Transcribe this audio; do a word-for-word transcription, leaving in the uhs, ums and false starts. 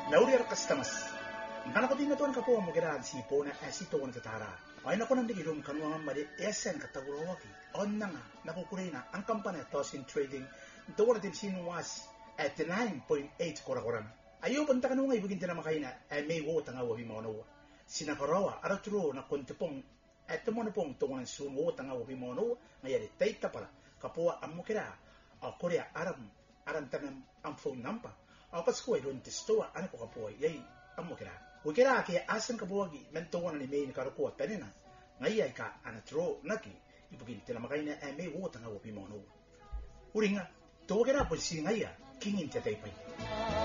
Naurir customers. Ngana ko din na tuan kapo mo kira si po na asito na tatara. Ay nako nang digirum kanwa mari esen katagurowaki. On na nga nakukuray na ang kampanya Tosin Trading doon natin sinuwas at nine point eight korakoran. Ayo punta kanunga ibigin na makaina ay may wo tanga wabi mo no. Sinakarawa araturo na kontepong at mo pong tungan sumo tanga wabi mo no ngayari taita pala kapwa ang mo kira o Korea aram aram tanam ang phone number. Ang kaskuay doon testoa ano ko kapwa yay ang mo kira. Ukira kaya asan kabuwagi mentungan ni main karukuha penina ngayay ka anatro naki ibugin tila makaina ay may wo tanga wabi mo no. Uringa to kira po si ngaya kingin tatay pa.